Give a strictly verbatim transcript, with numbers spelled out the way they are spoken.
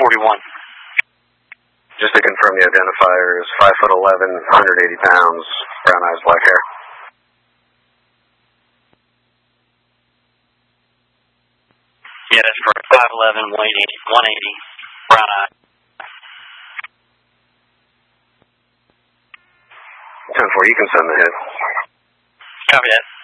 forty-one. Just to confirm, the identifier is five foot eleven, one hundred eighty pounds, brown eyes, black hair. Yeah, that's correct. five eleven, one eighty, brown eye. ten four, you can send the hit. Copy that.